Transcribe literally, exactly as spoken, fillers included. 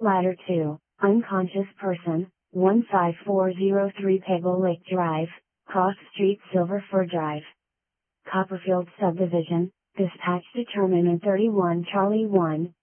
Ladder two, unconscious person, one five four zero three Pebble Lake Drive, Cross Street, Silver Fir Drive. Copperfield Subdivision, dispatch determinant thirty-one Charlie one,